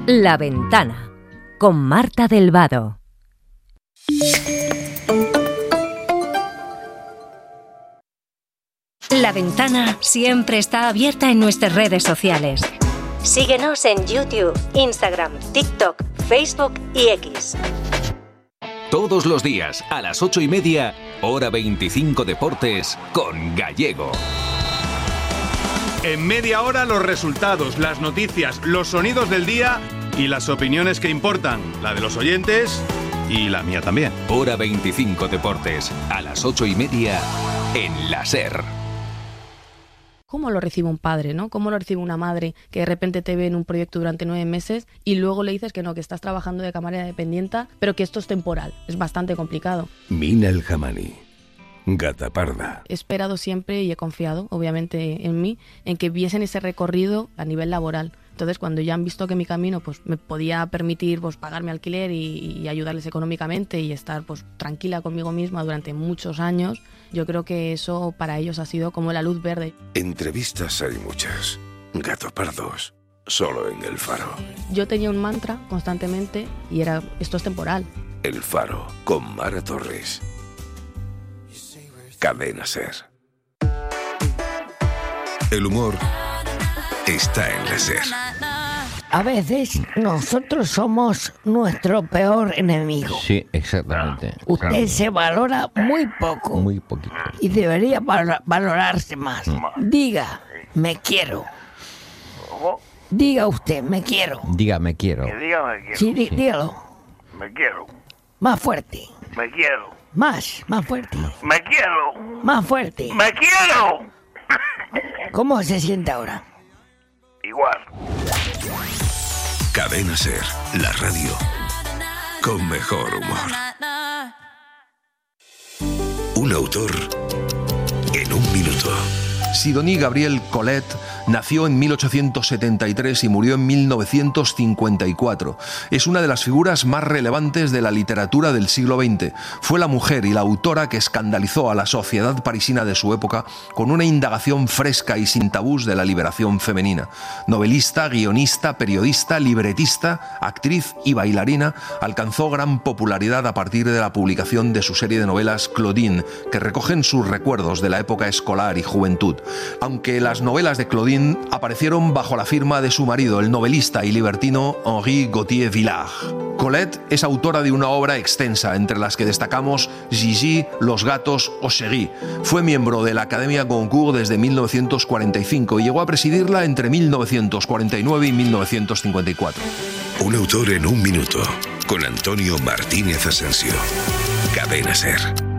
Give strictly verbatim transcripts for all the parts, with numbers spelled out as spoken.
La Ventana, con Marta del Vado. La Ventana siempre está abierta en nuestras redes sociales. Síguenos en YouTube, Instagram, TikTok, Facebook y X. Todos los días, a las ocho y media, hora veinticinco Deportes, con Gallego. En media hora los resultados, las noticias, los sonidos del día y las opiniones que importan, la de los oyentes y la mía también. Hora veinticinco Deportes, a las ocho y media, en la SER. ¿Cómo lo recibe un padre, no? ¿Cómo lo recibe una madre que de repente te ve en un proyecto durante nueve meses y luego le dices que no, que estás trabajando de camarera dependiente, pero que esto es temporal? Es bastante complicado. Mina El Hamani, Gata Parda. He esperado siempre y he confiado, obviamente, en mí, en que viesen ese recorrido a nivel laboral. Entonces, cuando ya han visto que mi camino pues me podía permitir pues pagar mi alquiler y, y ayudarles económicamente y estar pues tranquila conmigo misma durante muchos años, yo creo que eso para ellos ha sido como la luz verde. Entrevistas hay muchas. Gato Pardos, solo en El Faro. Yo tenía un mantra constantemente y era, esto es temporal. El Faro, con Mara Torres. Cadena SER. El humor está en la SER. A veces nosotros somos nuestro peor enemigo. Sí, exactamente. Usted claro. se valora muy poco. Muy poquito. Y debería val- valorarse más. Mm. Diga, me quiero. Diga usted, me quiero. Diga, me quiero. Que diga, me quiero. Sí, dí- Sí. dígalo. Me quiero. Más fuerte. Me quiero. Más, más fuerte. Me quiero. Más fuerte. Me quiero. ¿Cómo se siente ahora? Igual. Cadena SER, la radio con mejor humor. Un autor en un minuto. Sidonie Gabriel Colette nació en mil ochocientos setenta y tres y murió en mil novecientos cincuenta y cuatro. Es una de las figuras más relevantes de la literatura del siglo veinte. Fue la mujer y la autora que escandalizó a la sociedad parisina de su época con una indagación fresca y sin tabús de la liberación femenina. Novelista, guionista, periodista, libretista, actriz y bailarina, alcanzó gran popularidad a partir de la publicación de su serie de novelas Claudine, que recogen sus recuerdos de la época escolar y juventud. Aunque las novelas de Claudine aparecieron bajo la firma de su marido, el novelista y libertino Henri Gauthier Villard. Colette es autora de una obra extensa, entre las que destacamos Gigi, Los gatos o Chérie. Fue miembro de la Academia Goncourt desde mil novecientos cuarenta y cinco y llegó a presidirla entre mil novecientos cuarenta y nueve y mil novecientos cincuenta y cuatro. Un autor en un minuto, con Antonio Martínez Asensio. Cadena SER.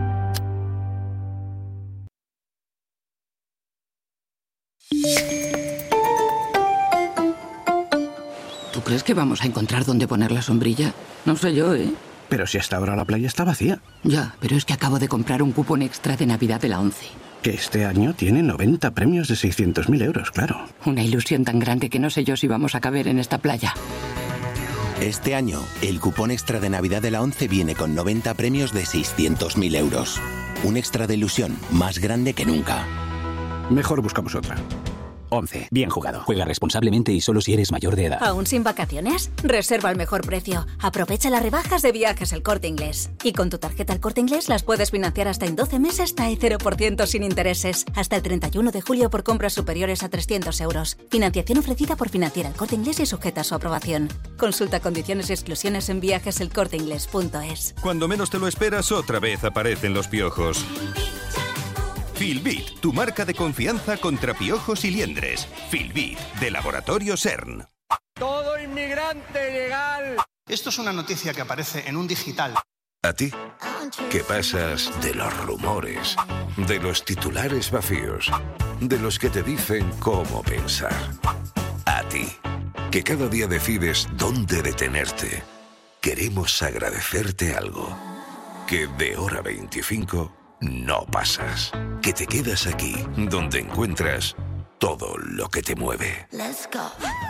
¿Tú crees que vamos a encontrar dónde poner la sombrilla? No sé yo, ¿eh? Pero si hasta ahora la playa está vacía. Ya, pero es que acabo de comprar un cupón extra de Navidad de la ONCE. Que este año tiene noventa premios de seiscientos mil euros, claro. Una ilusión tan grande que no sé yo si vamos a caber en esta playa. Este año, el cupón extra de Navidad de la ONCE viene con noventa premios de seiscientos mil euros. Un extra de ilusión más grande que nunca. Mejor buscamos otra. ONCE. Bien jugado. Juega responsablemente y solo si eres mayor de edad. ¿Aún sin vacaciones? Reserva al mejor precio. Aprovecha las rebajas de Viajes El Corte Inglés. Y con tu tarjeta El Corte Inglés las puedes financiar hasta en doce meses hasta el cero por ciento sin intereses. Hasta el treinta y uno de julio por compras superiores a trescientos euros. Financiación ofrecida por Financiera El Corte Inglés y sujeta a su aprobación. Consulta condiciones y exclusiones en viajes el corte inglés punto es. Cuando menos te lo esperas, otra vez aparecen los piojos. Filbit, tu marca de confianza contra piojos y liendres. Filbit, de Laboratorio CERN. Todo inmigrante legal. Esto es una noticia que aparece en un digital. ¿A ti? ¿Qué pasas de los rumores, de los titulares vacíos, de los que te dicen cómo pensar? A ti, que cada día decides dónde detenerte. Queremos agradecerte algo. Que de hora veinticinco no pasas. Que te quedas aquí, donde encuentras todo lo que te mueve. Let's go.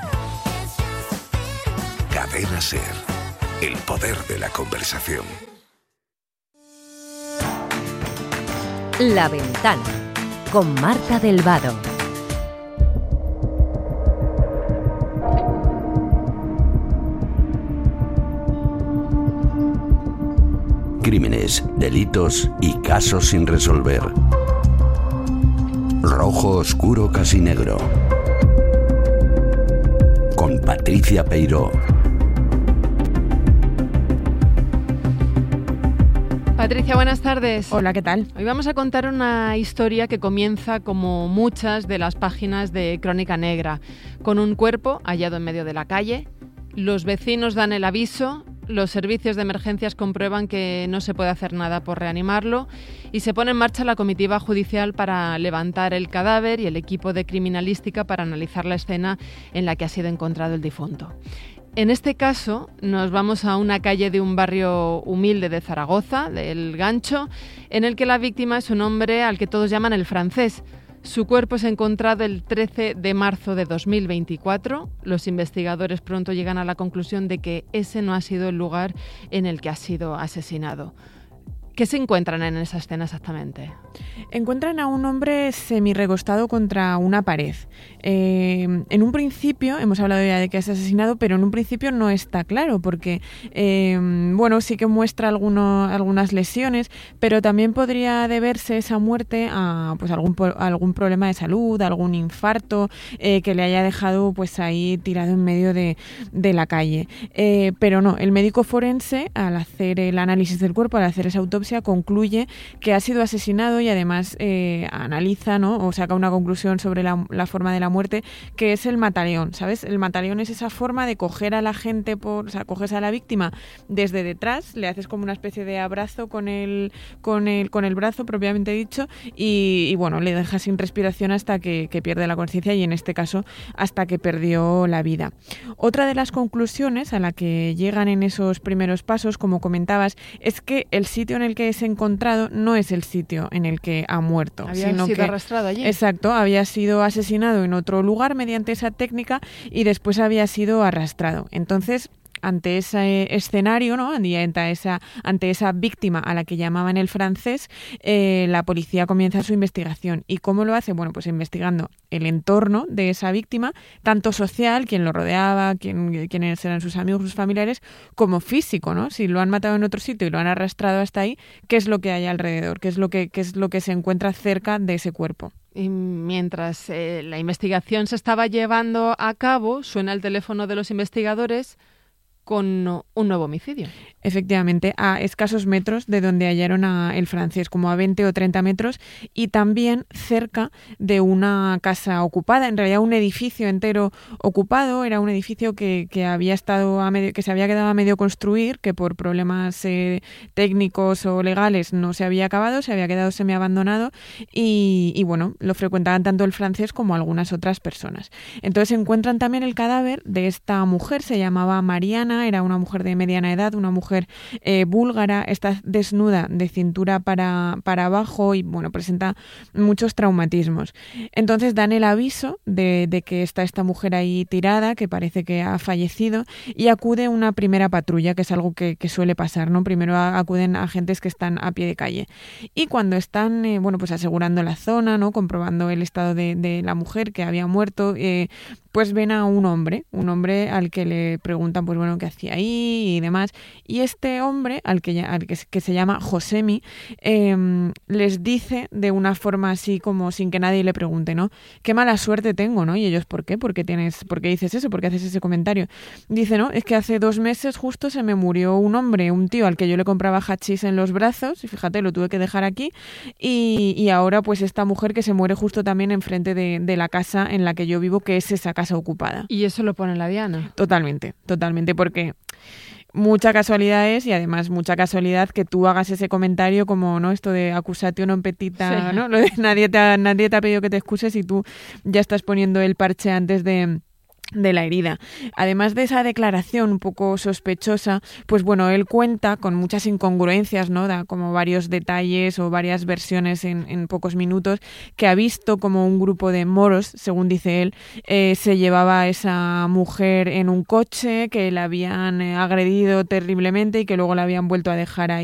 Cadena SER. El poder de la conversación. La Ventana, con Marta del Vado. crímenes, delitos y casos sin resolver. Rojo oscuro casi negro. Con Patricia Peiró. Patricia, buenas tardes. Hola, ¿qué tal? Hoy vamos a contar una historia que comienza como muchas de las páginas de Crónica Negra, con un cuerpo hallado en medio de la calle. Los vecinos dan el aviso, los servicios de emergencias comprueban que no se puede hacer nada por reanimarlo y se pone en marcha la comitiva judicial para levantar el cadáver y el equipo de criminalística para analizar la escena en la que ha sido encontrado el difunto. En este caso nos vamos a una calle de un barrio humilde de Zaragoza, del Gancho, en el que la víctima es un hombre al que todos llaman el Francés. Su cuerpo es encontrado el trece de marzo de dos mil veinticuatro. Los investigadores pronto llegan a la conclusión de que ese no ha sido el lugar en el que ha sido asesinado. ¿Qué se encuentran en esa escena exactamente? Encuentran a un hombre semirrecostado contra una pared. Eh, en un principio, hemos hablado ya de que es asesinado, pero en un principio no está claro, porque eh, bueno, sí que muestra alguno, algunas lesiones, pero también podría deberse esa muerte a pues algún, algún problema de salud, algún infarto eh, que le haya dejado pues ahí tirado en medio de, de la calle. Eh, pero no, el médico forense, al hacer el análisis del cuerpo, al hacer esa autopsia, concluye que ha sido asesinado y además eh, analiza, ¿no? O saca una conclusión sobre la, la forma de la muerte, que es el mataleón, ¿sabes? El mataleón es esa forma de coger a la gente, por, o sea, coges a la víctima desde detrás, le haces como una especie de abrazo con el, con el, con el brazo propiamente dicho y, y bueno, le dejas sin respiración hasta que, que pierde la conciencia y en este caso hasta que perdió la vida. Otra de las conclusiones a la que llegan en esos primeros pasos, como comentabas, es que el sitio en el que es encontrado no es el sitio en el que ha muerto. Había sino sido que, arrastrado allí. Exacto, había sido asesinado en otro lugar mediante esa técnica y después había sido arrastrado. Entonces, ante ese escenario, ¿no? ante, esa, ante esa víctima a la que llamaban el Francés, eh, la policía comienza su investigación. ¿Y cómo lo hace? Bueno, pues investigando el entorno de esa víctima, tanto social, quién lo rodeaba, quién, quiénes eran sus amigos, sus familiares, como físico, ¿no? Si lo han matado en otro sitio y lo han arrastrado hasta ahí, ¿qué es lo que hay alrededor? ¿Qué es lo que, qué es lo que se encuentra cerca de ese cuerpo? Y mientras eh, la investigación se estaba llevando a cabo, suena el teléfono de los investigadores con un nuevo homicidio. Efectivamente, a escasos metros de donde hallaron a el Francés, como a veinte o treinta metros, y también cerca de una casa ocupada, en realidad un edificio entero ocupado. Era un edificio que, que había estado a medio, que se había quedado a medio construir, que por problemas eh, técnicos o legales no se había acabado, se había quedado semiabandonado y, y bueno, lo frecuentaban tanto el Francés como algunas otras personas. Entonces encuentran también el cadáver de esta mujer, se llamaba Mariana, era una mujer de mediana edad, una mujer eh, búlgara, está desnuda de cintura para, para abajo y bueno, presenta muchos traumatismos. Entonces dan el aviso de, de que está esta mujer ahí tirada, que parece que ha fallecido, y acude una primera patrulla, que es algo que, que suele pasar, ¿no? Primero a, acuden agentes que están a pie de calle. Y cuando están, eh, bueno, pues asegurando la zona, ¿no? Comprobando el estado de, de la mujer que había muerto, eh, pues ven a un hombre, un hombre al que le preguntan, pues bueno, qué hacía ahí y demás. Y este hombre, al que, al que, que se llama Josemi, eh, les dice de una forma así como sin que nadie le pregunte, ¿no? Qué mala suerte tengo, ¿no? Y ellos, ¿por qué? ¿Por qué tienes, por qué dices eso? ¿Por qué haces ese comentario? Dice, no, es que hace dos meses justo se me murió un hombre, un tío al que yo le compraba hachís en los brazos, y fíjate, lo tuve que dejar aquí, y, y ahora pues esta mujer que se muere justo también enfrente de, de la casa en la que yo vivo, que es esa casa ocupada. ¿Y eso lo pone la diana? Totalmente, totalmente, porque mucha casualidad es, y además mucha casualidad que tú hagas ese comentario como, ¿no? Esto de accusatio non petita, sí. ¿No? Lo de nadie te ha, nadie te ha pedido que te excuses y tú ya estás poniendo el parche antes de... de la herida. Además de esa declaración un poco sospechosa, pues bueno, él cuenta con muchas incongruencias, ¿no? Da como varios detalles o varias versiones en, en pocos minutos, que ha visto como un grupo de moros, según dice él, eh, se llevaba a esa mujer en un coche, que la habían eh, agredido terriblemente y que luego la habían vuelto a dejar ahí